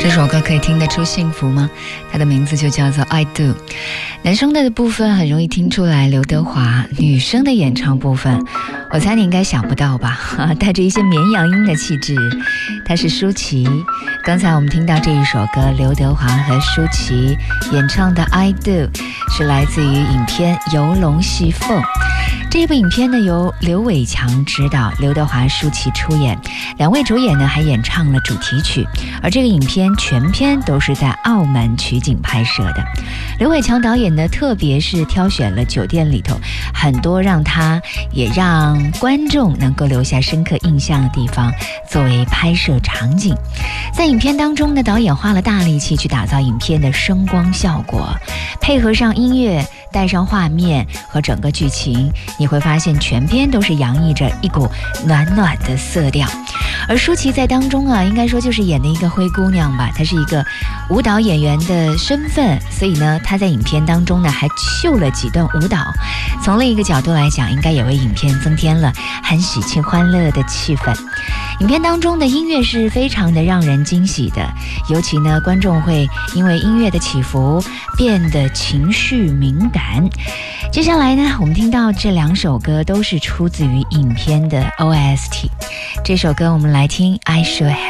这首歌可以听得出幸福吗？它的名字就叫做 I Do。 男生的部分很容易听出来刘德华，女生的演唱部分我猜你应该想不到吧，带着一些绵羊音的气质，她是舒淇。刚才我们听到这一首歌，刘德华和舒淇演唱的 I Do 是来自于影片《游龙戏凤》。这部影片呢由刘伟强执导，刘德华、舒淇出演，两位主演呢还演唱了主题曲。而这个影片全片都是在澳门取景拍摄的。刘伟强导演呢特别是挑选了酒店里头很多让他也让观众能够留下深刻印象的地方作为拍摄场景。在影片当中呢，导演花了大力气去打造影片的声光效果，配合上音乐，带上画面和整个剧情，你会发现全片都是洋溢着一股暖暖的色调。而舒淇在当中啊，应该说就是演的一个灰姑娘吧，她是一个舞蹈演员的身份，所以呢她在影片当中呢还秀了几段舞蹈，从另一个角度来讲，应该也为影片增添了很喜庆欢乐的气氛。影片当中的音乐是非常的让人惊喜的，尤其呢观众会因为音乐的起伏变得情绪敏感。接下来呢，我们听到这两首歌都是出自于影片的 OST。这首歌我们来听 I Should Have